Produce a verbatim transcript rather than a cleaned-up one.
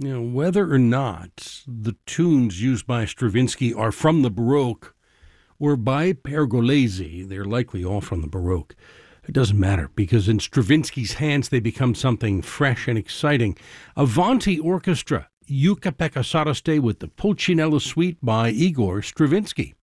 You know, whether or not the tunes used by Stravinsky are from the Baroque or by Pergolesi, they're likely all from the Baroque. It doesn't matter, because in Stravinsky's hands they become something fresh and exciting. Avanti Orchestra, Yucca Pecca Saraste with the Pulcinella Suite by Igor Stravinsky.